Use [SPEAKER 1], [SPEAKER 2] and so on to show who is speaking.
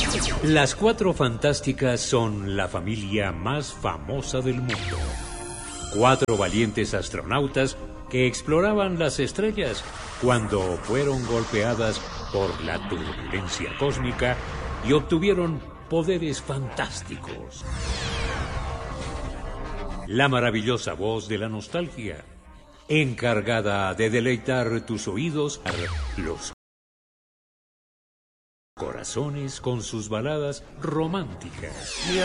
[SPEAKER 1] Las Cuatro Fantásticas son la familia más famosa del mundo. 4 valientes astronautas que exploraban las estrellas cuando fueron golpeadas por la turbulencia cósmica y obtuvieron poderes fantásticos. La maravillosa voz de la nostalgia, encargada de deleitar tus oídos, los corazones con sus baladas románticas.